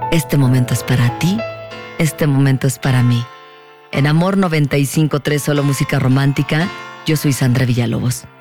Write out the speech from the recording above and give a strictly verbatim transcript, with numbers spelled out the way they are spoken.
Este momento es para ti, este momento es para mí. En Amor noventa y cinco punto tres, solo música romántica, yo soy Sandra Villalobos.